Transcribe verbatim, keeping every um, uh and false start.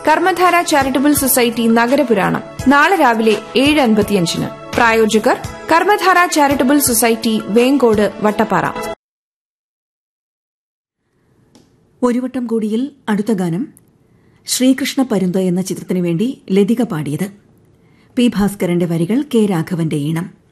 Karmadhara charitable society നഗരപുരാണം നാളെ രാവിലെ ഏഴ് അൻപത്തിയഞ്ചിന്. പ്രായോജകർ കർമ്മധാര ചാരിറ്റബിൾ സൊസൈറ്റി, വേങ്കോട്, വട്ടപ്പാറ. ഒരു വട്ടം കൂടിയിൽ അടുത്ത ഗാനം ശ്രീകൃഷ്ണ പരുന്ത് എന്ന ചിത്രത്തിനു വേണ്ടി ലതിക പാടിയത്. പി ഭാസ്കരന്റെ വരികൾ, കെ രാഘവന്റെ ഈണം.